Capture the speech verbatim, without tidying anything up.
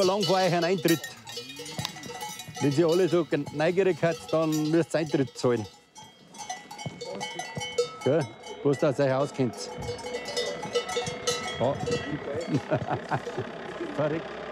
verlange von euch einen Eintritt. Wenn ihr alle so neugierig seid, dann müsst ihr Eintritt zahlen. Gell? Was ihr euch auskennt. Ja. Verrückt.